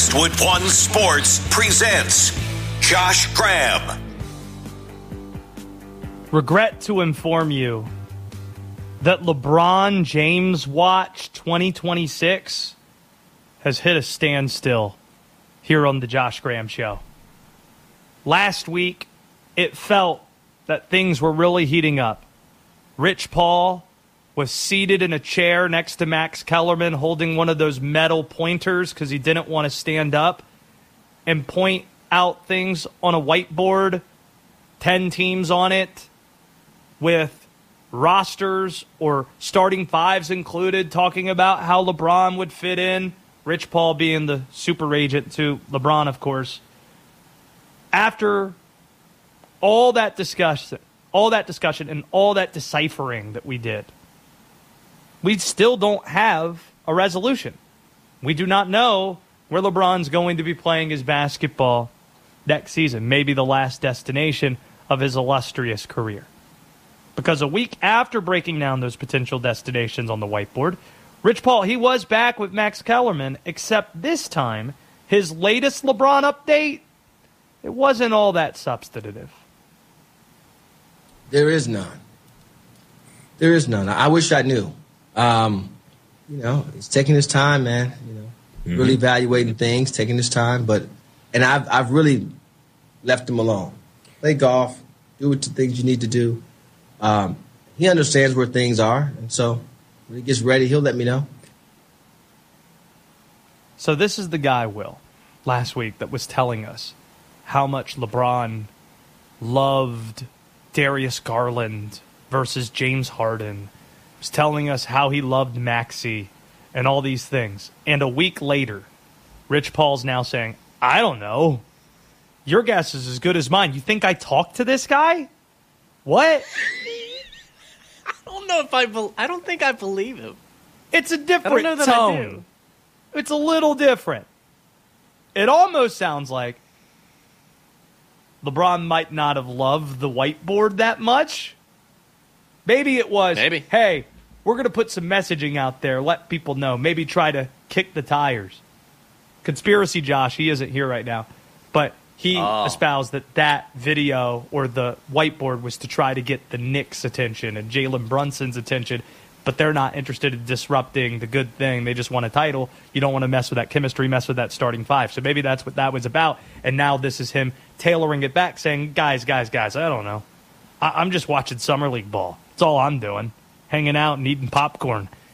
Westwood One Sports presents Josh Graham. Regret to inform you that LeBron James Watch 2026 has hit a standstill here on the Josh Graham Show. Last week, it felt that things were really heating up. Rich Paul was seated in a chair next to Max Kellerman holding one of those metal pointers because he didn't want to stand up and point out things on a whiteboard, 10 teams on it, with rosters or starting fives included, talking about how LeBron would fit in. Rich Paul being the super agent to LeBron, of course. After all that discussion and all that deciphering that we did, we still don't have a resolution. We do not know where LeBron's going to be playing his basketball next season, maybe the last destination of his illustrious career. Because a week after breaking down those potential destinations on the whiteboard, Rich Paul, he was back with Max Kellerman, except this time, his latest LeBron update, it wasn't all that substantive. There is none. There is none. I wish I knew. He's taking his time, man. Really evaluating things, taking his time. And I've really left him alone. Play golf, do what the things you need to do. He understands where things are, and so when he gets ready, he'll let me know. So this is the guy, Will, last week that was telling us how much LeBron loved Darius Garland versus James Harden. Was telling us how he loved Maxey and all these things. And a week later, Rich Paul's now saying, I don't know. Your guess is as good as mine. You think I talked to this guy? What? I don't think I believe him. It's a different I don't know that tone. I do. It's a little different. It almost sounds like LeBron might not have loved the whiteboard that much. Maybe it was, hey, we're going to put some messaging out there, let people know, maybe try to kick the tires. Conspiracy Josh, he isn't here right now, but he espoused that video or the whiteboard was to try to get the Knicks' attention and Jalen Brunson's attention, but they're not interested in disrupting the good thing. They just want a title. You don't want to mess with that chemistry, mess with that starting five. So maybe that's what that was about, and now this is him tailoring it back, saying, guys, I don't know. I'm just watching Summer League ball. That's all I'm doing, hanging out and eating popcorn